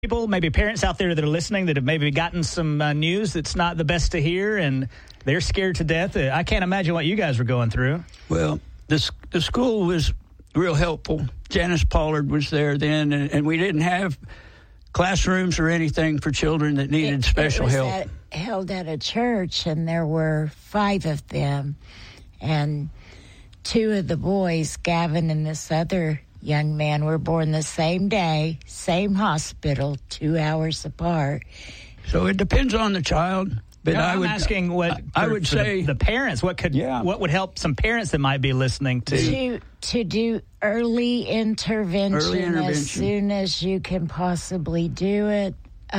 People, maybe parents out there that are listening that have maybe gotten some news that's not the best to hear, and they're scared to death. I can't imagine what you guys were going through. Well, the school was real helpful. Janice Pollard was there then, and we didn't have classrooms or anything for children that needed special help. Held at a church, and there were 5 of them, and 2 of the boys, Gavin and this other young man, were born the same day, same hospital, 2 hours apart. So it depends on the child. But I'm asking I would say the parents. What would help some parents that might be listening to do early intervention as soon as you can possibly do it.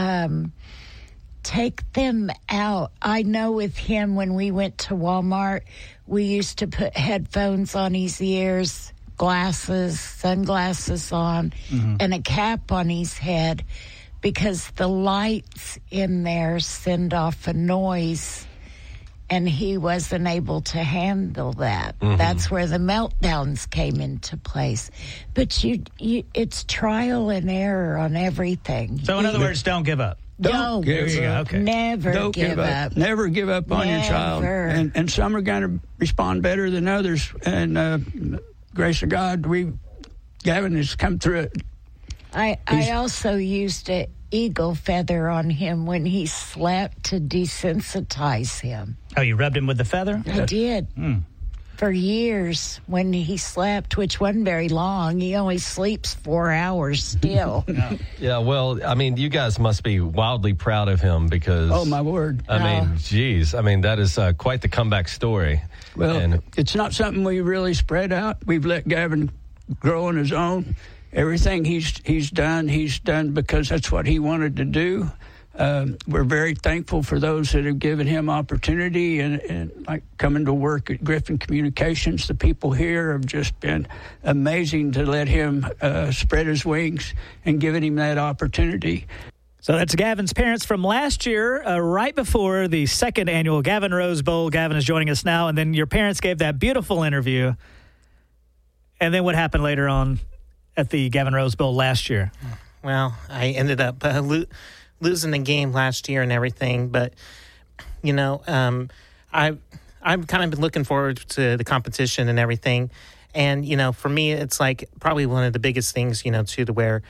Take them out. I know with him, when we went to Walmart, we used to put headphones on his ears, glasses, sunglasses on, and a cap on his head, because the lights in there send off a noise, and he wasn't able to handle that. That's where the meltdowns came into place. But it's trial and error on everything. So in other words, don't give up. Don't give up. Okay. Never give up. Never give up on your child. And some are going to respond better than others. And grace of God, Gavin has come through it. I also used an eagle feather on him when he slept to desensitize him. Oh, you rubbed him with the feather? I did. For years when he slept, which wasn't very long. He only sleeps 4 hours still. Yeah, well, I mean, you guys must be wildly proud of him because... Oh, my word. I mean, geez. I mean, that is quite the comeback story. Well, it's not something we really spread out. We've let Gavin grow on his own. Everything he's done because that's what he wanted to do. We're very thankful for those that have given him opportunity and like coming to work at Griffin Communications. The people here have just been amazing to let him spread his wings and giving him that opportunity. So that's Gavin's parents from last year, right before the second annual Gavin Rose Bowl. Gavin is joining us now, and then your parents gave that beautiful interview. And then what happened later on at the Gavin Rose Bowl last year? Well, I ended up losing the game last year and everything, but I've kind of been looking forward to the competition and everything, and for me, it's like probably one of the biggest things, too, to where,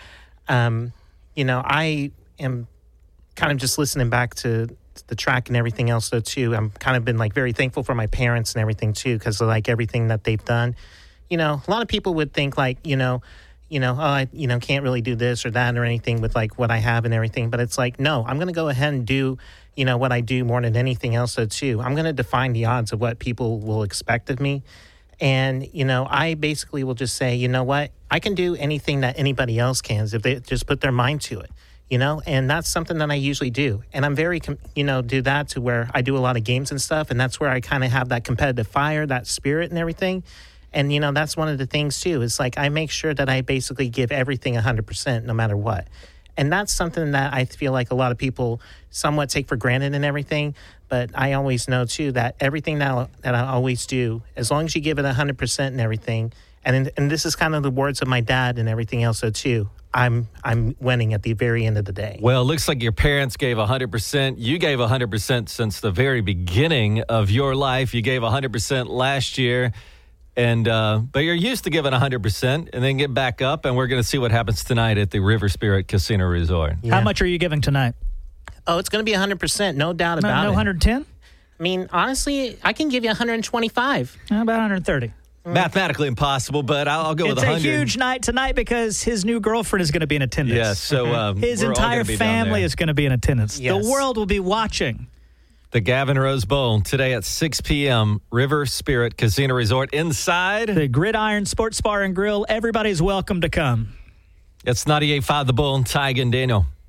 I am kind of just listening back to the track and everything else, though, too. I'm kind of been like very thankful for my parents and everything too, because of like everything that they've done. A lot of people would think like, I can't really do this or that or anything with like what I have and everything. But it's like, no, I'm going to go ahead and do, what I do more than anything else, though, too. I'm going to define the odds of what people will expect of me. And, I basically will just say, you know what, I can do anything that anybody else can if they just put their mind to it, and that's something that I usually do. And I'm very, do that to where I do a lot of games and stuff. And that's where I kind of have that competitive fire, that spirit and everything. And, that's one of the things, too, is like I make sure that I basically give everything 100% no matter what. And that's something that I feel like a lot of people somewhat take for granted and everything. But I always know, too, that everything that I always do, as long as you give it 100% and everything, and this is kind of the words of my dad and everything else, too, I'm winning at the very end of the day. Well, it looks like your parents gave 100%. You gave 100% since the very beginning of your life. You gave 100% last year. And but you're used to giving 100% and then get back up, and we're going to see what happens tonight at the River Spirit Casino Resort. Yeah. How much are you giving tonight? Oh, it's going to be 100%, no doubt about it. No 110? I mean, honestly, I can give you 125. How about 130? Mathematically impossible, but I'll go with 100. It's a huge night tonight because his new girlfriend is going to be in attendance. Yes, so his entire family is going to be in attendance. Yes. The world will be watching. The Gavin Rose Bowl today at 6 p.m. River Spirit Casino Resort inside the Gridiron Sports Bar and Grill. Everybody's welcome to come. It's 98.5 The Bull, Tig and Daniel.